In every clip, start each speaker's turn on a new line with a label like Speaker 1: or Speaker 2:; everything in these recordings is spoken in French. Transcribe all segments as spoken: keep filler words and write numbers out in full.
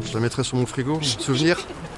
Speaker 1: Je la mettrai sur mon frigo, souvenir.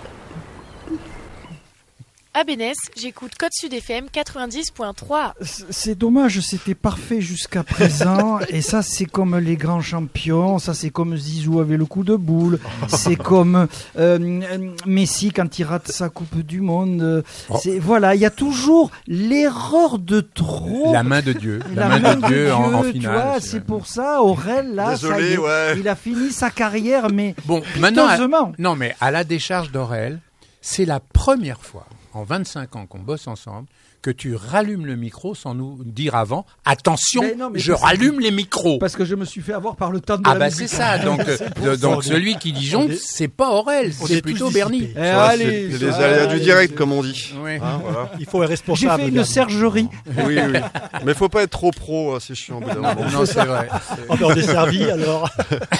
Speaker 2: À Bénès, j'écoute Code Sud F M quatre-vingt-dix virgule trois.
Speaker 3: C'est dommage, c'était parfait jusqu'à présent. Et ça, c'est comme les grands champions. Ça, c'est comme Zizou avec le coup de boule. C'est comme euh, Messi quand il rate sa Coupe du Monde. C'est, voilà, il y a toujours l'erreur de trop.
Speaker 4: La main de Dieu. La,
Speaker 3: La
Speaker 4: main,
Speaker 3: main
Speaker 4: de Dieu,
Speaker 3: de
Speaker 4: en, en
Speaker 3: Dieu, tu
Speaker 4: finale.
Speaker 3: vois, c'est pour ça, Aurel, là, ça y
Speaker 1: Désolé,
Speaker 3: est,
Speaker 1: ouais.
Speaker 3: il a fini sa carrière, mais
Speaker 4: Bon, maintenant, à-
Speaker 3: piteusement.
Speaker 4: non, mais à la décharge d'Aurel, c'est la première fois en vingt-cinq ans qu'on bosse ensemble que tu rallumes le micro sans nous dire avant « Attention,
Speaker 3: Mais non, mais
Speaker 4: je
Speaker 3: parce-
Speaker 4: rallume les micros ».
Speaker 3: Parce que je me suis fait avoir par le temps de
Speaker 4: Ah
Speaker 3: la
Speaker 4: bah
Speaker 3: musique.
Speaker 4: c'est ça, donc, euh, donc celui qui disjoncte, c'est pas Aurel,
Speaker 5: on
Speaker 4: c'est
Speaker 5: est tous
Speaker 4: plutôt
Speaker 5: dissipés.
Speaker 4: Bernie.
Speaker 3: Eh,
Speaker 1: Ouais,
Speaker 3: allez,
Speaker 1: c'est les
Speaker 3: ça,
Speaker 1: aléas du
Speaker 3: allez.
Speaker 1: direct, comme on dit.
Speaker 4: Oui.
Speaker 1: Hein, voilà.
Speaker 5: Il faut un
Speaker 3: J'ai
Speaker 5: responsable.
Speaker 3: fait une
Speaker 5: Bernie.
Speaker 3: sergerie.
Speaker 1: Oui, oui. Mais faut pas être trop pro, hein, c'est chiant. au bout d'un moment.
Speaker 4: Non, c'est vrai.
Speaker 5: On est desservi alors.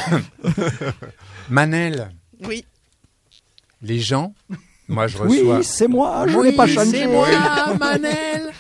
Speaker 4: Manel,
Speaker 6: Oui.
Speaker 4: les gens, moi je reçois...
Speaker 3: Oui, c'est moi, je
Speaker 4: Oui,
Speaker 3: n'ai pas changé.
Speaker 4: c'est moi, Manel.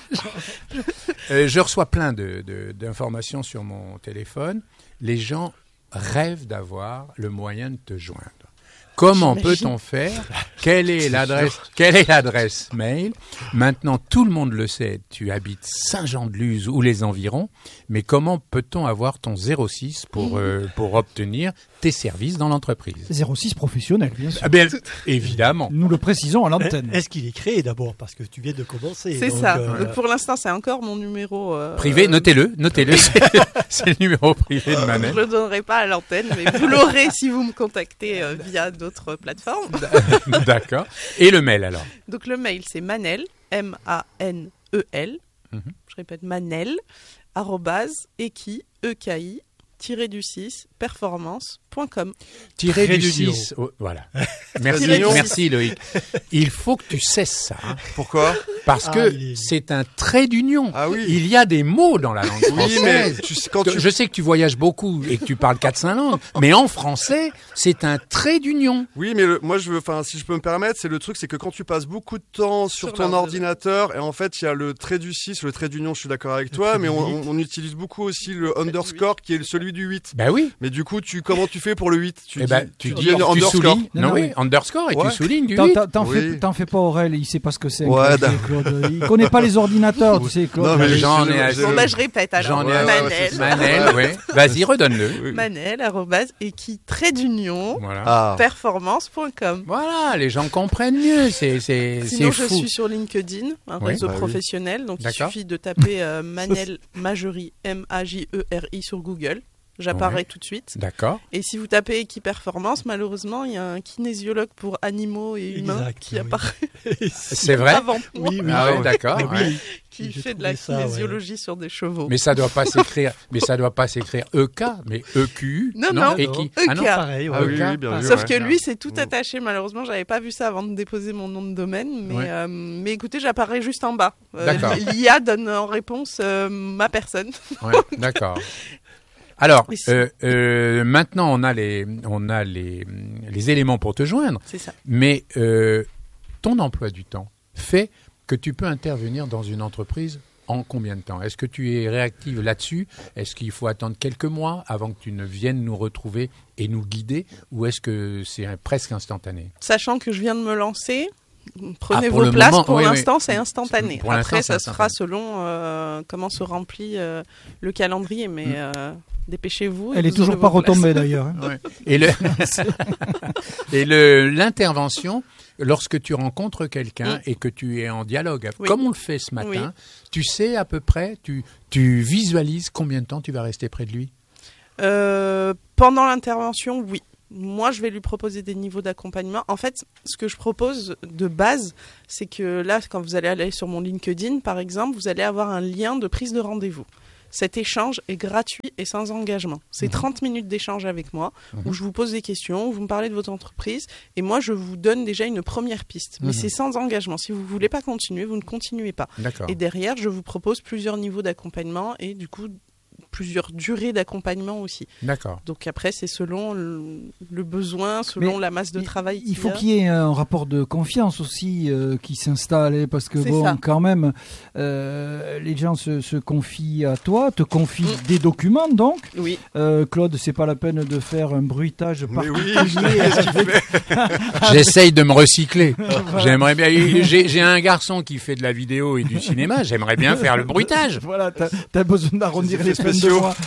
Speaker 4: Euh, je reçois plein de, de- d'informations sur mon téléphone. Les gens rêvent d'avoir le moyen de te joindre. Comment peut-on faire ? Quelle est l'adresse ? Quelle est l'adresse mail ? Maintenant, tout le monde le sait. Tu habites Saint-Jean-de-Luz ou les environs. Mais comment peut-on avoir ton zéro six pour euh, pour obtenir tes services dans l'entreprise ?
Speaker 3: zéro six professionnel, bien sûr.
Speaker 4: Ah bien, évidemment.
Speaker 3: Nous le précisons à l'antenne.
Speaker 5: Est-ce qu'il est créé d'abord parce que tu viens de commencer.
Speaker 6: C'est
Speaker 5: donc,
Speaker 6: ça.
Speaker 5: euh,
Speaker 6: Donc pour l'instant, c'est encore mon numéro. euh,
Speaker 4: Privé, notez-le, notez-le. C'est, c'est le numéro privé de
Speaker 6: Je
Speaker 4: Manel.
Speaker 6: le donnerai pas à l'antenne, mais vous l'aurez si vous me contactez euh, via d'autres plateformes.
Speaker 4: D'accord. Et le mail alors ?
Speaker 6: Donc le mail, c'est manel, M A N E L,
Speaker 4: Mhm.
Speaker 6: je répète manel, arrobase, eki, E K I, tiré du six, performance point com.
Speaker 4: Tiré
Speaker 5: Trait
Speaker 4: du
Speaker 5: d'union.
Speaker 4: six. Oh, voilà. Merci,
Speaker 6: Tiré du
Speaker 4: merci Loïc. Il faut que tu cesses ça. hein,
Speaker 1: Pourquoi ?
Speaker 4: parce
Speaker 5: Ah,
Speaker 4: que
Speaker 5: il est-
Speaker 4: c'est un trait d'union.
Speaker 1: Ah oui.
Speaker 4: Il y a des mots dans la langue
Speaker 1: Oui, mais
Speaker 4: française.
Speaker 1: tu sais, quand tu...
Speaker 4: Je sais que tu voyages beaucoup et que tu parles quatre cinq langues, mais en français, c'est un trait d'union.
Speaker 1: Oui, mais le- moi, je veux, enfin, si je peux me permettre, c'est le truc, c'est que quand tu passes beaucoup de temps sur,
Speaker 6: Sur
Speaker 1: ton
Speaker 6: l'ordinateur.
Speaker 1: ordinateur, et en fait, il y a le trait du six, le trait d'union, je suis d'accord avec toi,
Speaker 5: trait
Speaker 1: mais
Speaker 5: du
Speaker 1: on,
Speaker 5: huit.
Speaker 1: on- on utilise beaucoup aussi le underscore, qui est celui du huit.
Speaker 4: Ben oui.
Speaker 1: Mais du coup, tu, comment tu fais pour le huit? Tu
Speaker 4: Eh
Speaker 1: dis,
Speaker 4: ben, tu,
Speaker 1: tu
Speaker 4: dis,
Speaker 1: dis
Speaker 4: tu
Speaker 1: underscore.
Speaker 4: soulignes.
Speaker 3: Non,
Speaker 4: Non,
Speaker 3: non,
Speaker 4: oui,
Speaker 3: oui.
Speaker 4: underscore et
Speaker 1: Ouais.
Speaker 4: tu soulignes du
Speaker 3: T'en,
Speaker 4: huit.
Speaker 3: t'en- t'en
Speaker 1: Oui.
Speaker 3: fais, t'en fais pas, Aurel, il sait pas ce que c'est.
Speaker 1: Ouais,
Speaker 3: Claude, Claude. Il connaît pas les ordinateurs, tu sais, Claude.
Speaker 1: Non, mais
Speaker 4: J'en
Speaker 1: j'ai-
Speaker 4: ai
Speaker 1: j'ai-
Speaker 4: assez.
Speaker 6: Bon, bah, je répète alors.
Speaker 4: J'en ai
Speaker 1: Ouais, ouais,
Speaker 4: assez.
Speaker 1: ouais,
Speaker 6: manel,
Speaker 1: c'est ça.
Speaker 4: Manel, ouais. Vas-y, redonne-le.
Speaker 1: Oui.
Speaker 6: manel, arrobase, eki, trait d'union,
Speaker 4: Voilà.
Speaker 1: Ah.
Speaker 6: performance point com.
Speaker 4: Voilà, les gens comprennent mieux. C'est, c'est,
Speaker 6: Sinon,
Speaker 4: c'est
Speaker 6: je
Speaker 4: fou.
Speaker 6: suis sur LinkedIn, un
Speaker 4: Oui.
Speaker 6: réseau
Speaker 1: Bah oui.
Speaker 6: professionnel. Donc, il
Speaker 4: D'accord.
Speaker 6: suffit de taper euh, Manel Majerie, M A J E R I sur Google. J'apparais
Speaker 4: Ouais.
Speaker 6: tout de suite.
Speaker 4: D'accord.
Speaker 6: Et si vous tapez Equiperformance, malheureusement, il y a un kinésiologue pour animaux et humains
Speaker 5: Exact,
Speaker 6: qui
Speaker 5: oui.
Speaker 6: apparaît
Speaker 4: C'est vrai.
Speaker 6: avant moi,
Speaker 5: Oui, oui.
Speaker 4: Ah ouais, d'accord.
Speaker 5: Mais
Speaker 4: ouais.
Speaker 5: oui,
Speaker 6: qui
Speaker 5: j'ai
Speaker 6: fait de
Speaker 5: trouvé
Speaker 6: la
Speaker 5: ça, ouais.
Speaker 6: kinésiologie sur des chevaux.
Speaker 4: Mais ça doit pas s'écrire. Mais ça doit pas s'écrire E K, mais E Q U.
Speaker 6: Non, non.
Speaker 4: Et qui
Speaker 6: E K.
Speaker 4: Ah non.
Speaker 5: pareil.
Speaker 1: Ah
Speaker 5: ouais.
Speaker 1: oui,
Speaker 4: Ok.
Speaker 1: oui, bien vu.
Speaker 6: Sauf
Speaker 1: ouais.
Speaker 6: que lui, c'est tout
Speaker 1: Mm.
Speaker 6: attaché. Malheureusement, j'avais pas vu ça avant de déposer mon nom de domaine. Mais,
Speaker 4: Ouais.
Speaker 6: euh, mais écoutez, j'apparais juste en bas. Euh,
Speaker 4: D'accord.
Speaker 6: L'I A donne en réponse euh, ma personne.
Speaker 4: Ouais, d'accord. Alors,
Speaker 6: Mais si-
Speaker 4: euh, euh, maintenant on a les, on a les, les éléments pour te joindre,
Speaker 6: C'est ça.
Speaker 4: mais euh, ton emploi du temps fait que tu peux intervenir dans une entreprise en combien de temps ? Est-ce que tu es réactive là-dessus ? Est-ce qu'il faut attendre quelques mois avant que tu ne viennes nous retrouver et nous guider ? Ou est-ce que c'est un- presque instantané ?
Speaker 6: Sachant que je viens de me lancer, prenez
Speaker 4: Ah, pour
Speaker 6: vos
Speaker 4: le
Speaker 6: places.
Speaker 4: moment,
Speaker 6: pour
Speaker 4: oui,
Speaker 6: l'instant,
Speaker 4: oui.
Speaker 6: c'est instantané.
Speaker 4: Pour l'instant,
Speaker 6: Après,
Speaker 4: c'est
Speaker 6: ça se fera
Speaker 4: instantané.
Speaker 6: selon euh, comment se remplit euh, le calendrier. Mais
Speaker 4: Mm.
Speaker 6: euh, dépêchez-vous. et
Speaker 3: Elle est
Speaker 6: vous
Speaker 3: toujours
Speaker 6: aurez
Speaker 3: pas
Speaker 6: vos places.
Speaker 3: retombée d'ailleurs. hein.
Speaker 4: Et le et le l'intervention lorsque tu rencontres quelqu'un
Speaker 6: Mm.
Speaker 4: et que tu es en dialogue,
Speaker 6: Oui.
Speaker 4: comme on le fait ce matin,
Speaker 6: Oui.
Speaker 4: tu sais à peu près, tu tu visualises combien de temps tu vas rester près de lui.
Speaker 6: Euh, pendant l'intervention, oui. Moi, je vais lui proposer des niveaux d'accompagnement. En fait, ce que je propose de base, c'est que là, quand vous allez aller sur mon LinkedIn, par exemple, vous allez avoir un lien de prise de rendez-vous. Cet échange est gratuit et sans engagement. C'est
Speaker 4: Mhm.
Speaker 6: trente minutes d'échange avec moi,
Speaker 4: Mhm.
Speaker 6: où je vous pose des questions, où vous me parlez de votre entreprise, et moi, je vous donne déjà une première piste. Mais
Speaker 4: Mhm.
Speaker 6: c'est sans engagement. Si vous ne voulez pas continuer, vous ne continuez pas.
Speaker 4: D'accord.
Speaker 6: Et derrière, je vous propose plusieurs niveaux d'accompagnement, et du coup, plusieurs durées d'accompagnement aussi.
Speaker 4: D'accord.
Speaker 6: Donc après, c'est selon le, le besoin, selon
Speaker 3: Mais
Speaker 6: la masse de
Speaker 3: il-
Speaker 6: travail.
Speaker 3: Il faut
Speaker 6: y a.
Speaker 3: qu'il y ait un rapport de confiance aussi euh, qui s'installe, hein, parce que
Speaker 6: C'est
Speaker 3: bon,
Speaker 6: ça.
Speaker 3: quand même, euh, les gens se, se confient à toi, te confient
Speaker 6: Mm.
Speaker 3: des documents, donc.
Speaker 6: Oui.
Speaker 3: Euh, Claude, c'est pas la peine de faire un bruitage
Speaker 1: Mais oui,
Speaker 3: particulier.
Speaker 1: qu'est-ce que tu fais ?
Speaker 4: J'essaye de me recycler. J'aimerais bien. J'ai, j'ai un garçon qui fait de la vidéo et du cinéma. J'aimerais bien faire le bruitage.
Speaker 3: Voilà, t'as as besoin d'arrondir
Speaker 1: Des
Speaker 3: les
Speaker 1: effets
Speaker 3: peines de
Speaker 1: spéciaux.
Speaker 3: mois.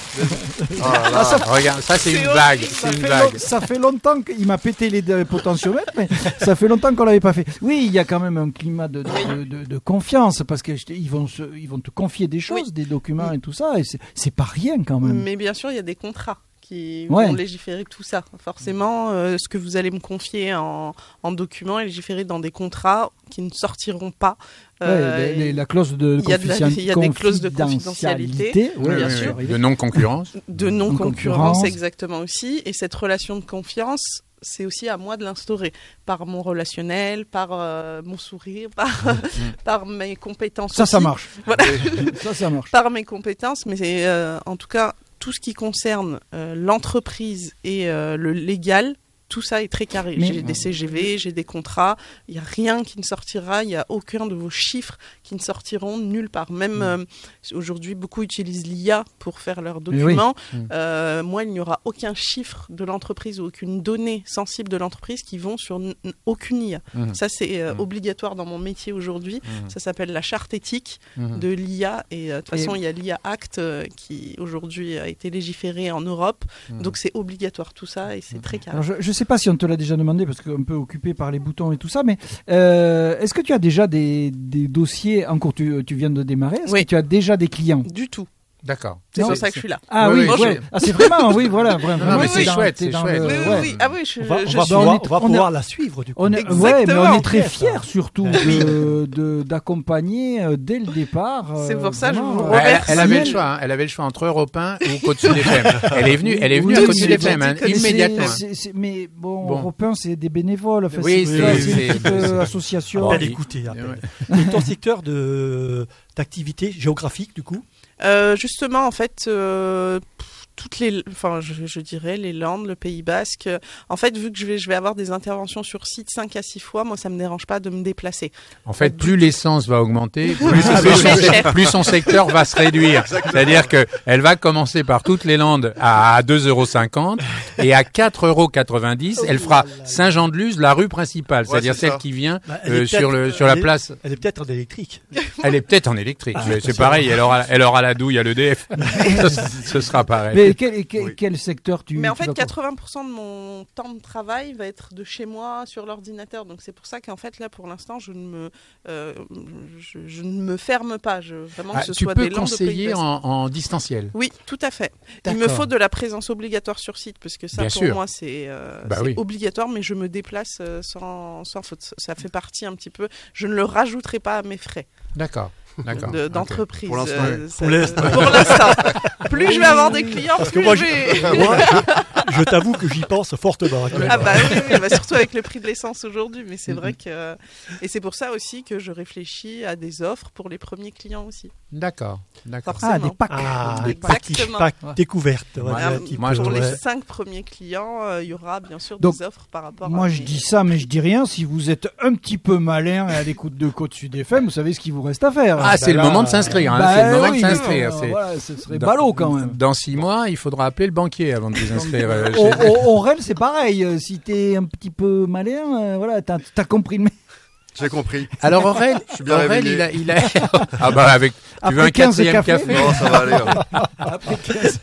Speaker 1: Ah là là.
Speaker 3: Ah, ça,
Speaker 4: Regarde, ça c'est
Speaker 6: C'est
Speaker 4: une
Speaker 6: horrible.
Speaker 4: blague.
Speaker 3: ça
Speaker 4: C'est une
Speaker 3: fait
Speaker 4: blague.
Speaker 3: long- ça fait longtemps qu'il m'a pété les deux potentiomètres, mais ça fait longtemps qu'on l'avait pas fait. Oui, il y a quand même un climat de, de, de, de confiance, parce que je te- ils vont, se, ils vont te confier des choses,
Speaker 6: Oui.
Speaker 3: des documents
Speaker 6: Mm.
Speaker 3: et tout ça, et c'est- c'est pas rien quand même.
Speaker 6: Mais bien sûr, il y a des contrats qui
Speaker 3: Ouais.
Speaker 6: vont légiférer tout ça. Forcément, euh, ce que vous allez me confier en, en document est légiféré dans des contrats qui ne sortiront pas.
Speaker 3: Ouais,
Speaker 6: Euh,
Speaker 3: les- les- la clause de
Speaker 6: il y a de la-
Speaker 3: confidentia-
Speaker 6: il y a des clauses de confidentialité,
Speaker 3: oui,
Speaker 6: bien
Speaker 3: oui,
Speaker 6: sûr.
Speaker 3: oui.
Speaker 4: De non-concurrence.
Speaker 6: de
Speaker 3: non-concurrence.
Speaker 6: non-concurrence, exactement aussi. Et cette relation de confiance, c'est aussi à moi de l'instaurer par mon relationnel, par euh, mon sourire, par, par mes compétences.
Speaker 3: Ça, ça
Speaker 6: aussi.
Speaker 3: marche.
Speaker 6: Voilà.
Speaker 3: Ça, ça marche.
Speaker 6: Par mes compétences, mais c'est, euh, en tout cas, tout ce qui concerne euh, l'entreprise et euh, le légal, tout ça est très carré.
Speaker 3: Mais-
Speaker 6: J'ai des C G V, j'ai des contrats, il n'y a rien qui ne sortira, il n'y a aucun de vos chiffres qui ne sortiront nulle part. Même euh, aujourd'hui, beaucoup utilisent l'I A pour faire leurs
Speaker 3: Mais oui.
Speaker 6: documents.
Speaker 4: Mm.
Speaker 6: Euh, moi, il n'y aura aucun chiffre de l'entreprise ou aucune donnée sensible de l'entreprise qui vont sur n- n- aucune I A.
Speaker 4: Mhm.
Speaker 6: Ça, c'est euh,
Speaker 4: Mm.
Speaker 6: obligatoire dans mon métier aujourd'hui.
Speaker 4: Mhm.
Speaker 6: Ça s'appelle la charte éthique
Speaker 4: Mhm.
Speaker 6: de l'I A. Et euh, de toute
Speaker 3: Et-
Speaker 6: façon, il y a l'I A Act euh, qui aujourd'hui a été légiféré en Europe.
Speaker 4: Mhm.
Speaker 6: Donc c'est obligatoire tout ça et c'est très carré.
Speaker 3: Alors, je ne sais pas si on te l'a déjà demandé, parce qu'on peut occupé par les boutons et tout ça, mais euh, est-ce que tu as déjà des, des dossiers en cours? Tu, tu viens de démarrer. Est-ce
Speaker 6: Oui.
Speaker 3: que tu as déjà des clients?
Speaker 6: Du tout.
Speaker 4: D'accord.
Speaker 6: C'est
Speaker 3: Non,
Speaker 6: pour ça que je suis là.
Speaker 3: Ah
Speaker 4: Oui,
Speaker 3: oui,
Speaker 4: oui,
Speaker 3: ouais.
Speaker 4: je-
Speaker 3: Ah, c'est vraiment, oui, voilà. Vraiment,
Speaker 4: Non, mais
Speaker 3: t'es
Speaker 4: c'est
Speaker 3: dans-
Speaker 4: chouette,
Speaker 3: t'es
Speaker 4: c'est
Speaker 3: dans
Speaker 4: chouette.
Speaker 3: le-
Speaker 6: Oui, oui,
Speaker 3: ouais.
Speaker 6: oui. Ah oui, je,
Speaker 5: On va, on
Speaker 6: je
Speaker 5: va
Speaker 6: suis-
Speaker 3: on
Speaker 5: pouvoir,
Speaker 3: est-
Speaker 5: on va
Speaker 3: on est-
Speaker 5: pouvoir la suivre du coup.
Speaker 3: On est,
Speaker 6: Exactement.
Speaker 3: ouais, mais on est très
Speaker 5: Ouais, ça.
Speaker 3: fiers surtout de, de- d'accompagner euh, dès le départ. euh,
Speaker 6: C'est pour ça que je
Speaker 3: vraiment,
Speaker 6: vous
Speaker 3: euh,
Speaker 4: Elle,
Speaker 6: remercie.
Speaker 4: elle avait le
Speaker 3: Manuel.
Speaker 4: choix. hein. Elle avait le choix entre Europe un ou Côte Sud F M. Elle est venue. Elle est venue
Speaker 3: Oui,
Speaker 4: à Côte Sud
Speaker 3: mais
Speaker 4: F M hein,
Speaker 3: bon, mais
Speaker 4: immédiatement.
Speaker 3: c'est- c'est- c'est- Mais bon,
Speaker 4: Bon.
Speaker 3: Européen, c'est des bénévoles. Enfin,
Speaker 4: Oui,
Speaker 3: c'est,
Speaker 4: c'est-
Speaker 3: c'est une
Speaker 4: c'est-
Speaker 3: petite euh,
Speaker 4: c'est-
Speaker 3: association.
Speaker 5: Appel
Speaker 4: oui.
Speaker 5: écouté. appel.
Speaker 4: Ouais.
Speaker 5: Et ton secteur de d'activité géographique du coup?
Speaker 6: Euh, justement, en fait, euh, pff, toutes les, enfin, je, je dirais les Landes, le Pays Basque. euh, En fait, vu que je vais, je vais avoir des interventions sur site cinq à six fois, moi, ça me dérange pas de me déplacer.
Speaker 4: En fait, plus l'essence va augmenter, plus,
Speaker 6: Ah,
Speaker 4: plus
Speaker 6: bah,
Speaker 4: son,
Speaker 6: c'est cher.
Speaker 4: plus son secteur va se réduire. C'est-à-dire que elle va commencer par toutes les Landes à deux euros cinquante et à quatre euros quatre-vingt-dix, elle fera Saint-Jean-de-Luz, la rue principale,
Speaker 1: Ouais,
Speaker 4: c'est-à dire
Speaker 1: c'est
Speaker 4: celle
Speaker 1: ça.
Speaker 4: qui vient
Speaker 5: Bah, elle
Speaker 4: euh,
Speaker 5: est
Speaker 4: sur
Speaker 5: peut-être-
Speaker 4: le sur la
Speaker 5: elle est-
Speaker 4: place.
Speaker 5: Elle est peut-être en électrique.
Speaker 4: Elle est peut-être en électrique,
Speaker 5: Ah,
Speaker 4: mais c'est
Speaker 5: c'est
Speaker 4: pareil. Elle aura elle aura la douille à l'E D F. ce, ce sera pareil.
Speaker 3: Mais quel, quel,
Speaker 1: Oui.
Speaker 3: quel secteur tu
Speaker 6: Mais en
Speaker 3: tu
Speaker 6: fait,
Speaker 3: vas-
Speaker 6: quatre-vingts pour cent de mon temps de travail va être de chez moi sur l'ordinateur. Donc c'est pour ça qu'en fait, là, pour l'instant, je ne me, euh, je, je ne me ferme pas. Je, vraiment
Speaker 4: Ah,
Speaker 6: que ce
Speaker 4: tu
Speaker 6: soit
Speaker 4: peux
Speaker 6: des Landes au Pays
Speaker 4: conseiller
Speaker 6: Basque.
Speaker 4: en, en distanciel.
Speaker 6: Oui, tout à fait. Il me
Speaker 4: D'accord.
Speaker 6: faut de la présence obligatoire sur site, parce que ça,
Speaker 4: Bien
Speaker 6: pour
Speaker 4: sûr.
Speaker 6: moi, c'est euh,
Speaker 4: Bah
Speaker 6: c'est
Speaker 4: oui.
Speaker 6: obligatoire, mais je me déplace euh, sans, sans faute. Ça fait partie un petit peu. Je ne le rajouterai pas à mes frais
Speaker 4: D'accord. D'accord.
Speaker 6: de-
Speaker 4: Ok.
Speaker 6: d'entreprise.
Speaker 1: Pour l'instant,
Speaker 6: euh, ça-
Speaker 5: Pour l'instant.
Speaker 6: pour l'instant. Plus je vais avoir des clients,
Speaker 5: Parce que
Speaker 6: plus
Speaker 5: moi,
Speaker 6: je
Speaker 5: je,
Speaker 6: vais...
Speaker 5: moi, je, je t'avoue que j'y pense fortement.
Speaker 6: Ah bah oui, oui, bah surtout avec le prix de l'essence aujourd'hui, mais
Speaker 4: Mhm.
Speaker 6: c'est vrai que et c'est pour ça aussi que je réfléchis à des offres pour les premiers clients aussi.
Speaker 4: D'accord. D'accord.
Speaker 6: Forcément.
Speaker 3: Ah, des packs.
Speaker 5: Ah,
Speaker 3: Des
Speaker 5: des parties,
Speaker 6: Exactement.
Speaker 5: pas
Speaker 3: Ouais.
Speaker 5: découvertes. on va
Speaker 4: Moi,
Speaker 5: dire un
Speaker 6: Euh,
Speaker 5: petit
Speaker 4: moi,
Speaker 5: peu,
Speaker 4: je
Speaker 6: pour les
Speaker 5: ouais.
Speaker 6: cinq premiers clients, euh, il y aura bien sûr
Speaker 3: Donc,
Speaker 6: des offres par rapport à
Speaker 3: Moi, je
Speaker 6: mes-
Speaker 3: dis ça, mais je dis rien. Si vous êtes un petit peu malin et à l'écoute de Côte Sud F M, vous savez ce qu'il vous reste à faire.
Speaker 4: Ah, c'est
Speaker 5: bah
Speaker 4: le
Speaker 5: là,
Speaker 4: moment de s'inscrire. hein,
Speaker 3: Bah
Speaker 4: c'est le moment
Speaker 3: oui,
Speaker 4: de s'inscrire.
Speaker 3: euh,
Speaker 4: c'est-
Speaker 3: voilà, ce serait
Speaker 4: Dans-
Speaker 3: ballot quand même.
Speaker 4: Dans six mois, il faudra appeler le banquier avant de vous inscrire. euh,
Speaker 3: Au,
Speaker 4: chez-
Speaker 3: au- Aurel, c'est pareil. euh, Si t'es un petit peu malin, euh, voilà, t'as as compris le.
Speaker 1: J'ai compris.
Speaker 4: Alors Aurel,
Speaker 1: suis bien
Speaker 4: Aurel,
Speaker 1: réveillé.
Speaker 4: il a, il a... ah bah avec, tu veux
Speaker 3: Après
Speaker 4: un
Speaker 3: quinze
Speaker 4: quatrième
Speaker 3: cafés.
Speaker 4: café,
Speaker 1: Non, ça va aller. hein.
Speaker 3: Après quinze.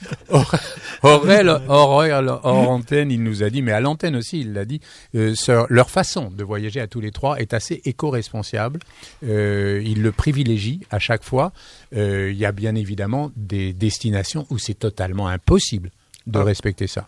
Speaker 4: Aurel, Aurel, hors antenne, il nous a dit, mais à l'antenne aussi, il l'a dit, euh, sur- leur façon de voyager à tous les trois est assez éco-responsable. Euh, ils le privilégient à chaque fois. Euh, Il y a bien évidemment des destinations où c'est totalement impossible de
Speaker 1: Ah.
Speaker 4: respecter ça.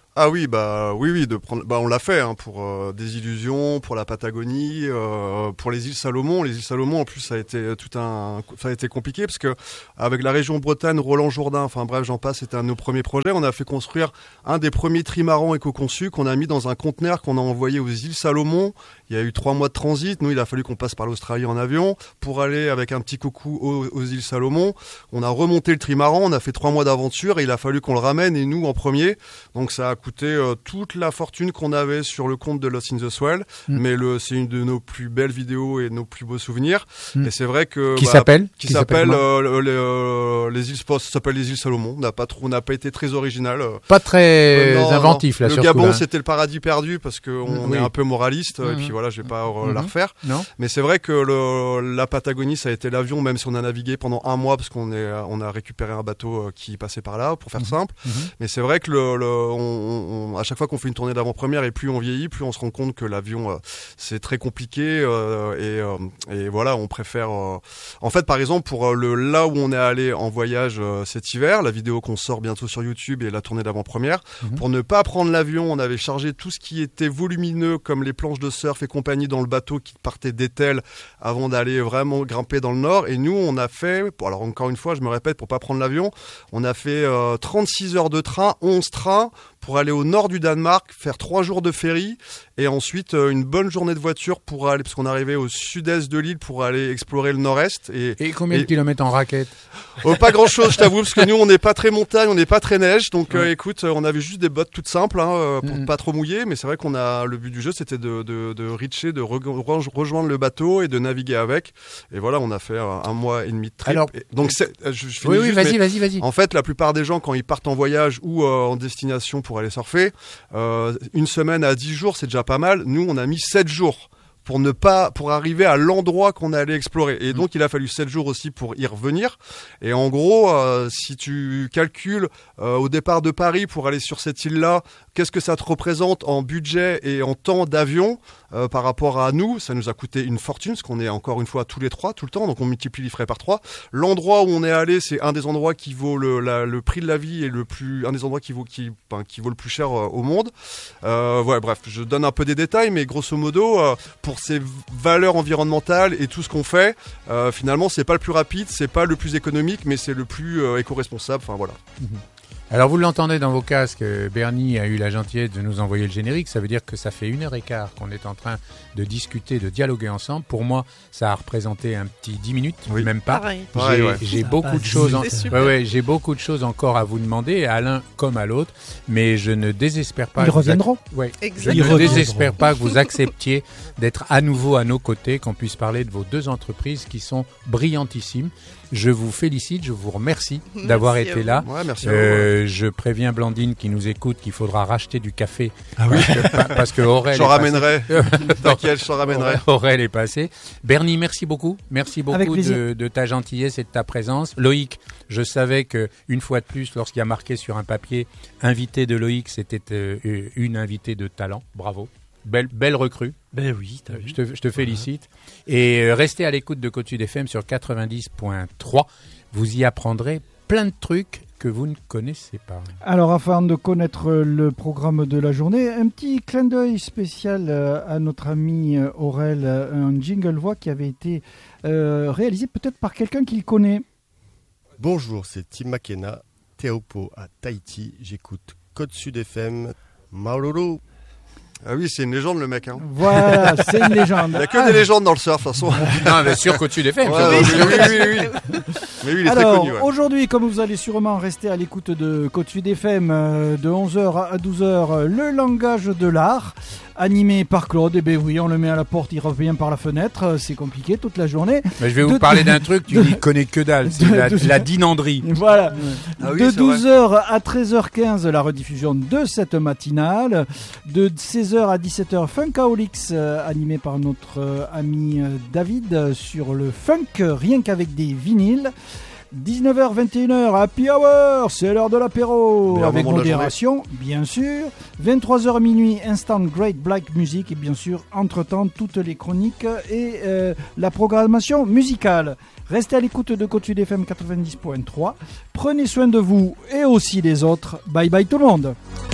Speaker 1: Ah oui, bah oui, oui, de prendre. Bah on l'a fait hein, pour euh, des illusions, pour la Patagonie, euh, pour les îles Salomon. Les îles Salomon, en plus, ça a été tout un, ça a été compliqué parce que avec la région Bretagne, Roland Jourdain, enfin bref, j'en passe. C'était un de nos premiers projets. On a fait construire un des premiers trimarans éco-conçus qu'on a mis dans un conteneur qu'on a envoyé aux îles Salomon. Il y a eu trois mois de transit. Nous, il a fallu qu'on passe par l'Australie en avion pour aller avec un petit coucou aux, aux îles Salomon. On a remonté le trimaran. On a fait trois mois d'aventure et il a fallu qu'on le ramène et nous en premier. Donc ça a coûté euh, toute la fortune qu'on avait sur le compte de Lost in the Swell, mmh. mais le, c'est une de nos plus belles vidéos et de nos plus beaux souvenirs. Mmh. Et c'est vrai que
Speaker 4: qui
Speaker 1: bah,
Speaker 4: s'appelle
Speaker 1: qui, qui s'appelle euh, les, euh, les îles ça s'appelle les îles Salomon. On n'a pas trop, on n'a pas été très original.
Speaker 4: Pas très
Speaker 1: euh, non,
Speaker 4: inventif
Speaker 1: non.
Speaker 4: là.
Speaker 1: Le
Speaker 4: surtout,
Speaker 1: Gabon,
Speaker 4: hein.
Speaker 1: c'était le paradis perdu parce que on
Speaker 4: oui.
Speaker 1: est un peu moraliste mmh. et puis voilà, je vais pas mmh. la refaire. Non. Mais c'est vrai que le, la Patagonie, ça a été l'avion, même si on a navigué pendant un mois parce qu'on est, on a récupéré un bateau qui passait par là, pour faire mmh. simple. Mmh. Mais c'est vrai que le, le on, on, à chaque fois qu'on fait une tournée d'avant-première et plus on vieillit, plus on se rend compte que l'avion euh, c'est très compliqué euh, et, euh, et voilà, on préfère. Euh... En fait, par exemple, pour le là où on est allé en voyage euh, cet hiver, la vidéo qu'on sort bientôt sur YouTube et la tournée d'avant-première, mmh. pour ne pas prendre l'avion, on avait chargé tout ce qui était volumineux comme les planches de surf et compagnie dans le bateau qui partait d'Etel avant d'aller vraiment grimper dans le nord. Et nous, on a fait, alors encore une fois, je me répète, pour pas prendre l'avion, on a fait euh, trente-six heures de train, onze trains pour aller au nord du Danemark, faire trois jours de ferry et ensuite euh, une bonne journée de voiture pour aller, parce qu'on arrivait au sud-est de l'île pour aller explorer le nord-est. Et,
Speaker 4: et combien
Speaker 1: et,
Speaker 4: de kilomètres en raquette?
Speaker 1: Oh, pas grand-chose, je t'avoue, parce que nous, on n'est pas très montagne, on n'est pas très neige. Donc, ouais. euh, écoute, on avait juste des bottes toutes simples hein, pour mmh. pas trop mouiller. Mais c'est vrai qu'on a le but du jeu, c'était de, de, de reacher, de re- rejoindre le bateau et de naviguer avec. Et voilà, on a fait un, un mois et demi de trip. Alors, et donc, c'est, je, je finis
Speaker 4: oui,
Speaker 1: juste,
Speaker 4: oui, vas-y,
Speaker 1: mais
Speaker 4: vas-y, vas-y.
Speaker 1: En fait, la plupart des gens, quand ils partent en voyage ou euh, en destination pour aller surfer, euh, une semaine à dix jours, c'est déjà pas mal. Nous, on a mis sept jours. Pour ne pas, pour arriver à l'endroit qu'on allait explorer. Et donc, il a fallu sept jours aussi pour y revenir. Et en gros, euh, si tu calcules euh, au départ de Paris pour aller sur cette île-là, qu'est-ce que ça te représente en budget et en temps d'avion euh, par rapport à nous? Ça nous a coûté une fortune, parce qu'on est encore une fois tous les trois, tout le temps. Donc, on multiplie les frais par trois. L'endroit où on est allé, c'est un des endroits qui vaut le, la, le prix de la vie et le plus, un des endroits qui vaut, qui, enfin, qui vaut le plus cher euh, au monde. Euh, ouais, bref, je donne un peu des détails, mais grosso modo, euh, pour ces valeurs environnementales et tout ce qu'on fait, euh, finalement, c'est pas le plus rapide, c'est pas le plus économique, mais c'est le plus euh, éco-responsable. Enfin voilà.
Speaker 4: Mmh. Alors vous l'entendez dans vos casques, Bernie a eu la gentillesse de nous envoyer le générique, ça veut dire que ça fait une heure et quart qu'on est en train de discuter, de dialoguer ensemble. Pour moi, ça a représenté un petit dix minutes, oui. même pas.
Speaker 6: Pareil.
Speaker 4: J'ai,
Speaker 1: Pareil, ouais.
Speaker 4: j'ai beaucoup de choses, en... ouais, ouais, j'ai beaucoup de choses encore à vous demander, à l'un comme à l'autre, mais je ne désespère pas.
Speaker 3: Ils reviendront.
Speaker 4: Ac... Ouais.
Speaker 6: Exactement.
Speaker 4: Je ne désespère pas que vous acceptiez d'être à nouveau à nos côtés, qu'on puisse parler de vos deux entreprises qui sont brillantissimes. Je vous félicite, je vous remercie merci d'avoir été là.
Speaker 1: Ouais, merci
Speaker 4: euh, je préviens Blandine qui nous écoute qu'il faudra racheter du café. Ah oui. Parce que, parce que Aurel.
Speaker 1: J'en ramènerai. T'inquiète, je t'en ramènerai.
Speaker 4: Aurel est passé. Bernie, merci beaucoup. Merci beaucoup de, de ta gentillesse et de ta présence. Loïc, je savais que une fois de plus, lorsqu'il y a marqué sur un papier invité de Loïc, c'était euh, une invitée de talent. Bravo. Belle, belle recrue.
Speaker 5: Ben oui, t'as vu.
Speaker 4: Je te, je te félicite. Ouais. Et euh, restez à l'écoute de Côte Sud F M sur quatre-vingt-dix point trois. Vous y apprendrez plein de trucs que vous ne connaissez pas.
Speaker 3: Alors, afin de connaître le programme de la journée, un petit clin d'œil spécial à notre ami Aurel, un jingle voix qui avait été euh, réalisé peut-être par quelqu'un qu'il connaît.
Speaker 7: Bonjour, c'est Tim McKenna, Teopo à Tahiti. J'écoute Côte Sud F M. Maulolo.
Speaker 1: Ah oui, c'est une légende le mec. Hein.
Speaker 3: Voilà, c'est une légende.
Speaker 1: Il n'y a que ah. des légendes dans le surf, de toute façon.
Speaker 4: Non, mais sûr Côte Sud F M.
Speaker 1: Ouais, oui, oui, oui, oui, oui. Mais oui, il est
Speaker 3: Alors,
Speaker 1: très connu. Ouais.
Speaker 3: Aujourd'hui, comme vous allez sûrement rester à l'écoute de Côte Sud F M de onze heures à douze heures, le langage de l'art, animé par Claude. Et bien oui, on le met à la porte, il revient par la fenêtre. C'est compliqué toute la journée.
Speaker 4: Mais je vais vous de, parler d'un truc, tu n'y connais que dalle. C'est de, la, de, la dinanderie.
Speaker 3: Voilà.
Speaker 1: Ah oui,
Speaker 3: de douze heures à treize heures quinze, la rediffusion de cette matinale. De seize heures à dix-sept heures, Funkaholics, euh, animé par notre euh, ami euh, David euh, sur le funk, rien qu'avec des vinyles. dix-neuf heures, vingt et une heures, Happy Hour, c'est l'heure de l'apéro,
Speaker 1: Meilleur
Speaker 3: avec
Speaker 1: moment de la
Speaker 3: modération, bien sûr. vingt-trois heures minuit, Instant Great Black Music, et bien sûr, entre-temps, toutes les chroniques et euh, la programmation musicale. Restez à l'écoute de Côte Sud F M quatre-vingt-dix point trois. Prenez soin de vous et aussi des autres. Bye bye tout le monde.